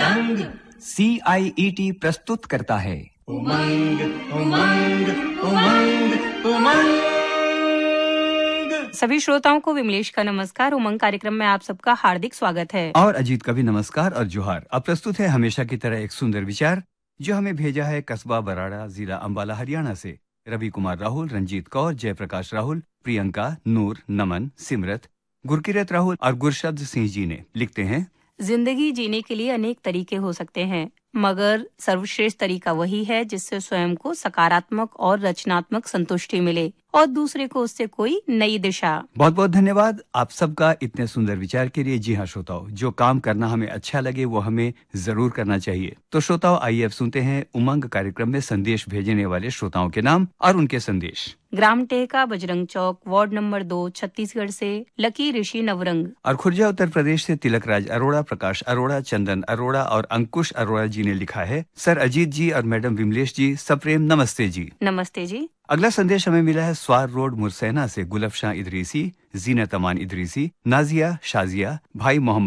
उमंग CIET प्रस्तुत करता है उमंग उमंग उमंग उमंग। सभी श्रोताओं को विमलेश का नमस्कार। उमंग कार्यक्रम में आप सबका हार्दिक स्वागत है। और अजीत का भी नमस्कार और जोहार। अब प्रस्तुत है हमेशा की तरह एक सुंदर विचार जो हमें भेजा है कस्बा बराड़ा, जिला अंबाला, हरियाणा से रवि कुमार राहुल, रंजीत कौर, जयप्रकाश राहुल, प्रियंका, नूर, नमन, सिमरत, गुरकिरत राहुल और गुरशब्द सिंह जी ने। लिखते हैं, जिंदगी जीने के लिए अनेक तरीके हो सकते हैं, मगर सर्वश्रेष्ठ तरीका वही है जिससे स्वयं को सकारात्मक और रचनात्मक संतुष्टि मिले और दूसरे को उससे कोई नई दिशा। बहुत बहुत धन्यवाद आप सबका इतने सुंदर विचार के लिए। जी हाँ श्रोताओ, जो काम करना हमें अच्छा लगे वो हमें जरूर करना चाहिए। तो श्रोताओ, आइए अब सुनते हैं उमंग कार्यक्रम में संदेश भेजने वाले श्रोताओं के नाम और उनके संदेश। ग्राम टेहका, बजरंग चौक, वार्ड नंबर 2, छत्तीसगढ़ से लकी ऋषि नवरंग। और खुर्जा उत्तर प्रदेश से तिलकराज अरोड़ा, प्रकाश अरोड़ा, चंदन अरोड़ा और अंकुश अरोड़ा जी ने लिखा है, सर अजीत जी और मैडम विमलेश जी, सप्रेम नमस्ते जी। नमस्ते जी। अगला संदेश हमें मिला है स्वार रोड मुरसैना से गुलफशां इदरीसी, जीनत अमान इदरीसी, नाजिया, शाजिया, भाई मोहम्मद